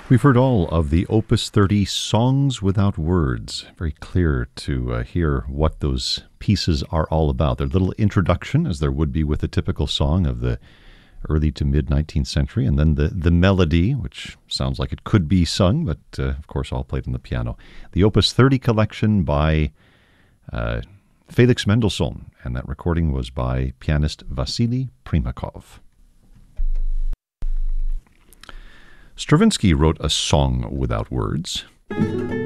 We've heard all of the Opus 30 Songs Without Words. Very clear to hear what those pieces are all about. Their little introduction, as there would be with a typical song of the early to mid-19th century, and then the melody, which sounds like it could be sung, but of course all played on the piano. The Opus 30 collection by Felix Mendelssohn, and that recording was by pianist Vasily Primakov. Stravinsky wrote a song without words.